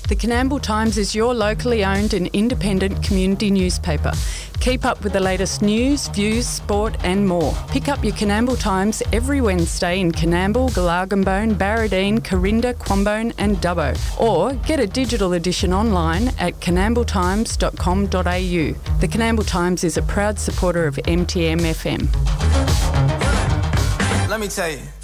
The Coonamble Times is your locally owned and independent community newspaper. Keep up with the latest news, views, sport and more. Pick up your Coonamble Times every Wednesday in Coonamble, Galargambone, Barradine, Corinda, Quambone and Dubbo. Or get a digital edition online at coonambletimes.com.au. The Coonamble Times is a proud supporter of MTM FM. Let me tell you.